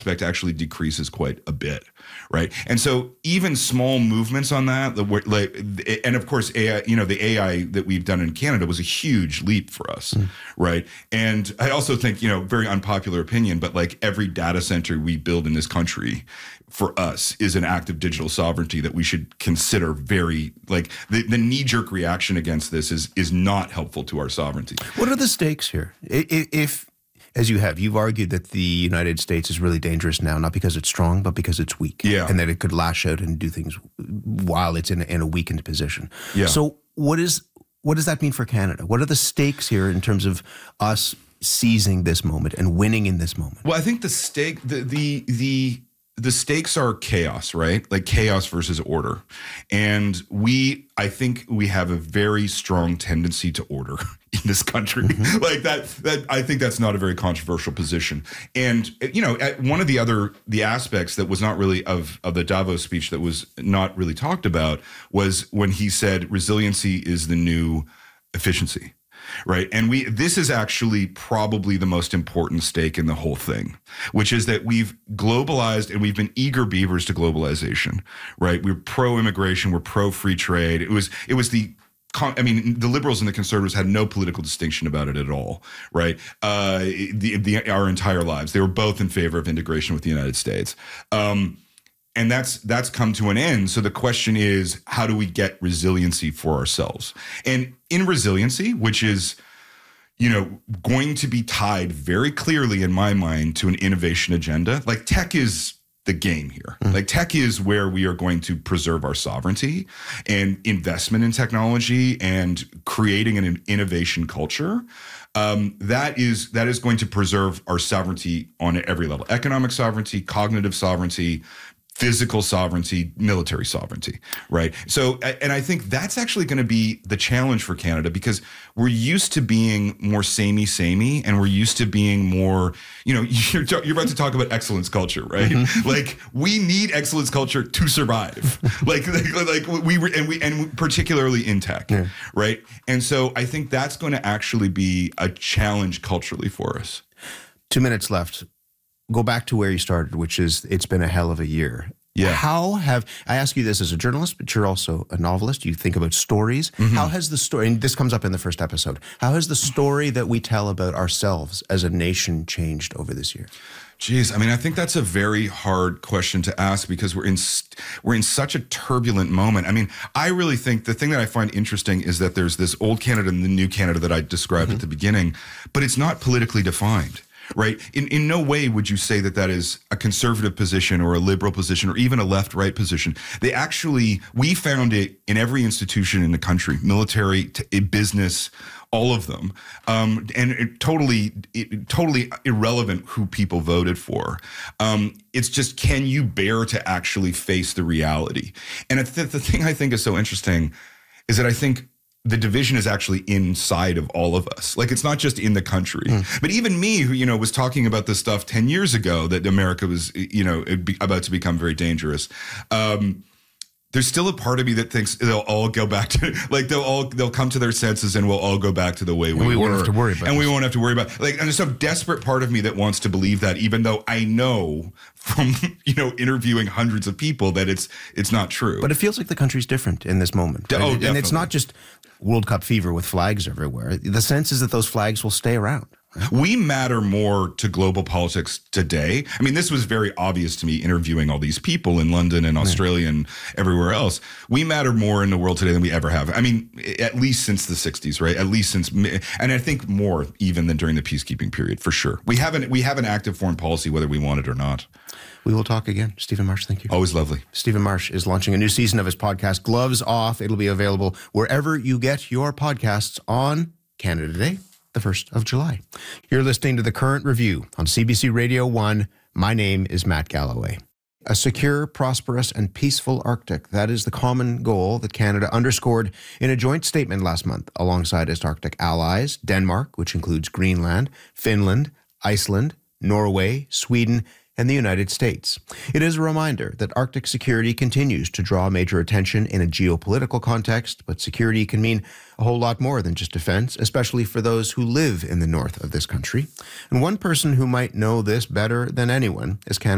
aspect actually decreases quite a bit, right? And so even small movements on that, and of course, AI, the AI that we've done in Canada was a huge leap for us, right? And I also think, very unpopular opinion, but like every data center we build in this country for us is an act of digital sovereignty that we should consider very, like the knee-jerk reaction against this is not helpful to our sovereignty. What are the stakes here? If as you've argued that the United States is really dangerous now, not because it's strong, but because it's weak. Yeah. And that it could lash out and do things while it's in a weakened position. Yeah. So what does that mean for Canada? What are the stakes here in terms of us seizing this moment and winning in this moment? Well, I think the stakes are chaos, right? Like chaos versus order. And I think we have a very strong tendency to order in this country. Like that I think that's not a very controversial position. And, one of the aspects that was not really of the Davos speech that was not really talked about was when he said resiliency is the new efficiency. Right. And this is actually probably the most important stake in the whole thing, which is that we've globalized and we've been eager beavers to globalization. Right. We're pro-immigration. We're pro-free trade. It was the liberals and the conservatives had no political distinction about it at all. Right. Our entire lives. They were both in favor of integration with the United States. And that's come to an end. So the question is, how do we get resiliency for ourselves? And in resiliency, which is, going to be tied very clearly in my mind to an innovation agenda, like tech is the game here. Like tech is where we are going to preserve our sovereignty and investment in technology and creating an innovation culture. That is going to preserve our sovereignty on every level: economic sovereignty, cognitive sovereignty, physical sovereignty, military sovereignty, right? So, and I think that's actually going to be the challenge for Canada, because we're used to being more samey, and we're used to being more, you're about to talk about excellence culture, right? Like we need excellence culture to survive, like and particularly in tech, right? And so I think that's going to actually be a challenge culturally for us. 2 minutes left. Go back to where you started, which is it's been a hell of a year. Yeah. I ask you this as a journalist, but you're also a novelist. You think about stories. How has the story, and this comes up in the first episode, how has the story that we tell about ourselves as a nation changed over this year? Geez, I think that's a very hard question to ask, because we're in such a turbulent moment. I really think the thing that I find interesting is that there's this old Canada and the new Canada that I described at the beginning, but it's not politically defined. Right. In no way would you say that is a conservative position or a liberal position or even a left-right position. We found it in every institution in the country, military, business, all of them. And it totally irrelevant who people voted for. It's just, can you bear to actually face the reality? And the thing I think is so interesting is that I think the division is actually inside of all of us. Like, it's not just in the country, but even me, who, was talking about this stuff 10 years ago, that America was, about to become very dangerous. There's still a part of me that thinks they'll all go back to, like, they'll come to their senses and we'll all go back to the way we were. Won't have to worry about it. And we won't have to worry about, like, and there's some desperate part of me that wants to believe that, even though I know from, interviewing hundreds of people that it's not true. But it feels like the country's different in this moment. Right? And it's not just World Cup fever with flags everywhere. The sense is that those flags will stay around. We matter more to global politics today. This was very obvious to me interviewing all these people in London and Australia and everywhere else. We matter more in the world today than we ever have. At least since the 60s, right? At least since, and I think more even than during the peacekeeping period, for sure. We have an active foreign policy, whether we want it or not. We will talk again. Stephen Marsh, thank you. Always lovely. Stephen Marsh is launching a new season of his podcast, Gloves Off. It'll be available wherever you get your podcasts on Canada Day, the 1st of July. You're listening to The Current Review on CBC Radio 1. My name is Matt Galloway. A secure, prosperous, and peaceful Arctic. That is the common goal that Canada underscored in a joint statement last month alongside its Arctic allies, Denmark, which includes Greenland, Finland, Iceland, Norway, Sweden, and the United States. It is a reminder that Arctic security continues to draw major attention in a geopolitical context, but security can mean a whole lot more than just defense, especially for those who live in the north of this country. And one person who might know this better than anyone is Canada.